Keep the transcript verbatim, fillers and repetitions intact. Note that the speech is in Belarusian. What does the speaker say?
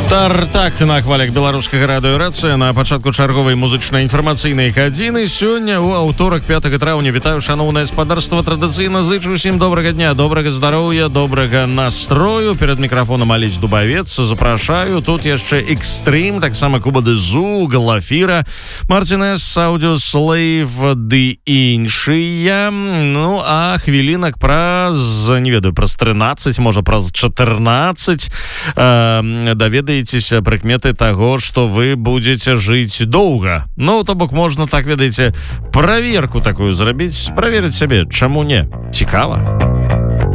Тартак на хвалях беларускага радыёрацыя на пачатку чарговай музычнай інфармацыйнай гадзіны. Сёння у аўторак пятага траўня вітаю шаноўнае спадарства, традыцыйна зычу усім добрага дня, добрага здароўя, добрага настрою. Перад мікрафонам Алесь Дубавец, запрашаю. Тут яшчэ Экстрим, таксама Куба де Зу, Галафіра, Мартинес, Аудиус Слейв ды іншыя. Ну а хвілінак праз, не ведаю, праз трынаццаць, можа праз чатырнаццаць э, даведаеце прыкметы таго, што вы будзеце жыць доўга. Ну, то бок можна, так ведаеце, праверку такую зрабіць, праверыць сябе. Чаму не? Цікава.